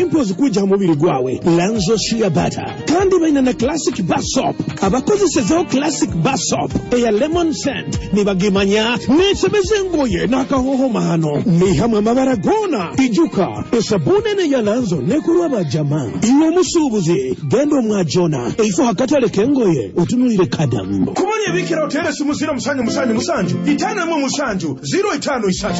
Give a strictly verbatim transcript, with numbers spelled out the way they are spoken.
pimples kujja mubiri gwawe Lanzo Shea Butter kandi baina na classic bar soap abakozesezao classic bar soap eya lemon scent nibagimanya nesebeze ngoye nakahohoma hano ni hamwe amabara gona ijuka esabune ne ya Lanzo nekurwa bajama iwo musubuzi gendo mwajona eifo hakatale kengoye utunulire kadambo kubonye bikira hotel simuzira musanju musanju musanju itana mu musanju zero itano isatu